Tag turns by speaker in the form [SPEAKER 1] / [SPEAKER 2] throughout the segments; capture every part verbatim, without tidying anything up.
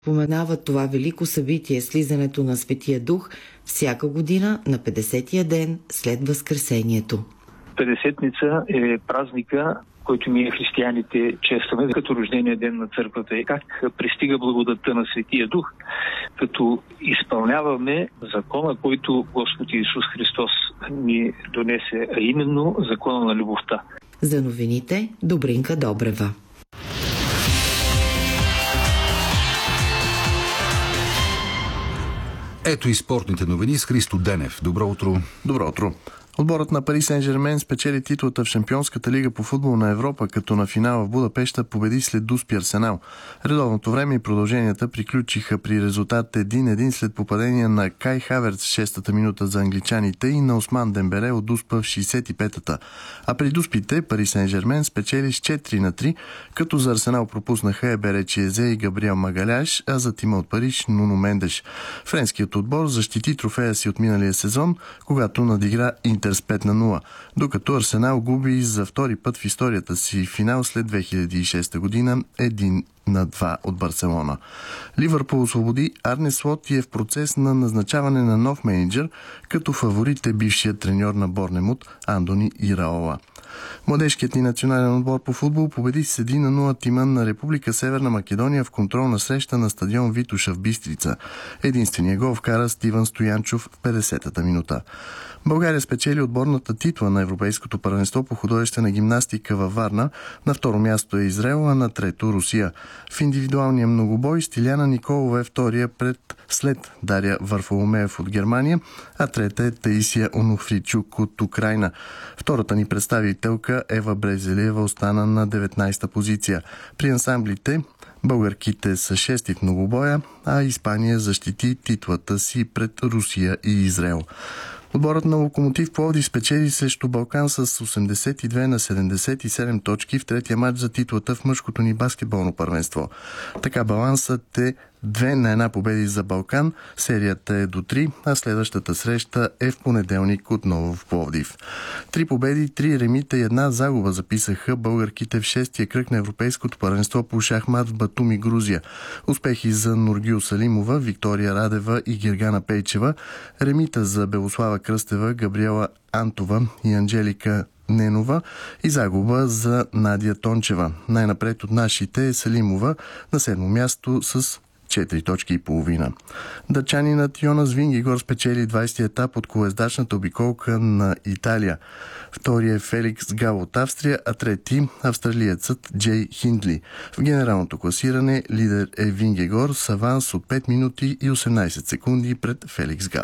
[SPEAKER 1] Споменават това велико събитие, слизането на Светия Дух, всяка година на петдесетия ден след Възкресението.
[SPEAKER 2] Петдесетница е празника, който ние християните честваме като рождения ден на църквата. И как пристига благодатта на Светия Дух, като изпълняваме закона, който Господ Исус Христос ни донесе, а именно закона на любовта.
[SPEAKER 1] За новините Добринка Добрева.
[SPEAKER 3] Ето и спортните новини с Христо Денев. Добро утро.
[SPEAKER 4] Добро утро. Отборът на Пари Сен-Жермен спечели титлата в Шампионската лига по футбол на Европа, като на финала в Будапеща победи след Дуспи Арсенал. Редовното време и продълженията приключиха при резултат един един след попадение на Кай Хаверц в шестата минута за англичаните и на Осман Дембеле от Дуспа в шейсет и петата. А при Дуспите Пари Сен-Жермен спечели с четири на три, като за Арсенал пропуснаха Еберечи Езе и Габриел Магаляш, а за тима от Париж Нуно Мендеш. Френският отбор защити трофея си от миналия сезон, когато надигра Интер с пет на нула, докато Арсенал губи за втори път в историята си финал след две хиляди и шеста година един на два от Барселона. Ливърпул освободи Арне Слот и е в процес на назначаване на нов мениджър, като фаворит е бившият треньор на Борнемут Андони Ираола. Младежкият ни национален отбор по футбол победи с един на нула тима на Република Северна Македония в контролна среща на стадион Витоша в Бистрица. Единственият гол вкара Стивън Стоянчов в петдесетата минута. България спечели отборната титла на Европейското първенство по художествена гимнастика във Варна. На второ място е Израел, а на трето Русия. В индивидуалния многобой Стиляна Николова е втория пред след Дария Варфоломеев от Германия, а трета е Таисия Онуфричук от Украйна. Втората ни представителка Ева Брезелиева остана на деветнадесета позиция. При ансамблите българките са шести в многобоя, а Испания защити титлата си пред Русия и Израел. Отборът на Локомотив Пловдив спечели срещу Балкан с осемдесет и две на седемдесет и седем точки в третия матч за титлата в мъжкото ни баскетболно първенство. Така балансът е две на една победи за Балкан, серията е до три, а следващата среща е в понеделник отново в Пловдив. Три победи, три ремита и една загуба записаха българките в шестия кръг на Европейското първенство по шахмат в Батуми, Грузия. Успехи за Нургил Салимова, Виктория Радева и Гергана Пейчева, ремита за Белослава Кръстева, Габриела Антова и Анджелика Ненова и загуба за Надя Тончева. Най-напред от нашите е Салимова на седмо място с четири точки и половина. Дъчанинът Йонас Вингигор спечели двадесети етап от колездачната обиколка на Италия. Втори е Феликс Гал от Австрия, а трети австралиецът Джей Хиндли. В генералното класиране лидер е Вингигор с аванс от пет минути и осемнадесет секунди пред Феликс Гал.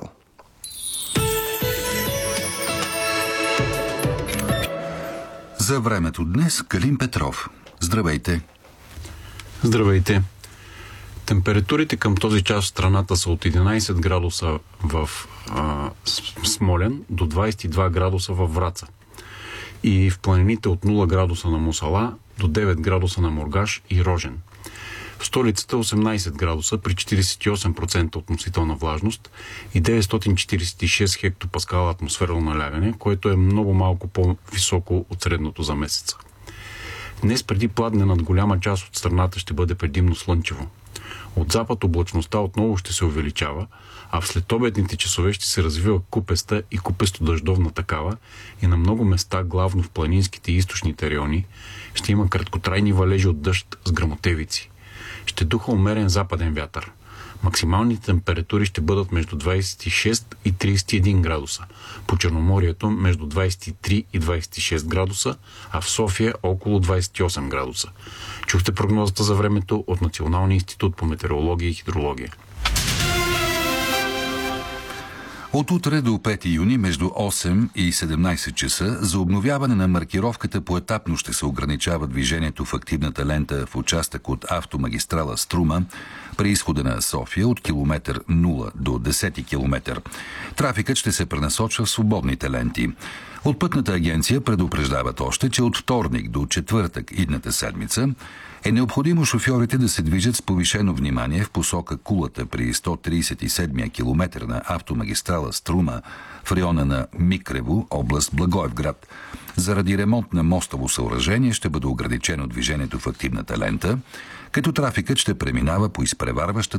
[SPEAKER 3] За времето днес Калин Петров. Здравейте!
[SPEAKER 5] Здравейте! Температурите към този час в страната са от единадесет градуса в а, Смолян до двадесет и два градуса във Враца. И в планините от нула градуса на Мусала до девет градуса на Мургаш и Рожен. В столицата осемнадесет градуса при четиридесет и осем процента относителна влажност и деветстотин четиридесет и шест хектопаскала атмосферно налягане, което е много малко по-високо от средното за месеца. Днес преди пладне над голяма част от страната ще бъде предимно слънчево. От запад облачността отново ще се увеличава, а в следобедните часове ще се развива купеста и купесто-дъждовна такава и на много места, главно в планинските и източните райони, ще има краткотрайни валежи от дъжд с гръмотевици. Ще духа умерен западен вятър. Максималните температури ще бъдат между двадесет и шест и тридесет и един градуса. По Черноморието между двадесет и три и двадесет и шест градуса, а в София около двадесет и осем градуса. Чухте прогнозата за времето от Националния институт по метеорология и хидрология.
[SPEAKER 3] От утре до пети юни между осем и седемнадесет часа за обновяване на маркировката поетапно ще се ограничава движението в активната лента в участък от автомагистрала Струма при изхода на София от километър нула до десети километър. Трафикът ще се пренасочва в свободните ленти. От Пътната агенция предупреждават още, че от вторник до четвъртък идната седмица е необходимо шофьорите да се движат с повишено внимание в посока Кулата при сто тридесет и седми километър на автомагистрала Струма в района на Микрево, област Благоевград. Заради ремонт на мостово съоръжение ще бъде ограничено движението в активната лента. като трафикът ще преминава по изпреварващата